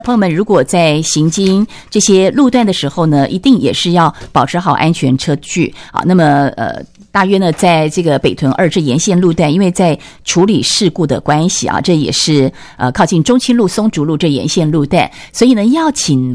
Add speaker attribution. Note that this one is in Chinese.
Speaker 1: 朋友们，如果在行经这些路段的时候呢，一定也是要保持好安全车距啊。那么大约呢，在这个北屯2这沿线路段，因为在处理事故的关系啊，这也是靠近中清路、松竹路这沿线路段，所以呢，要请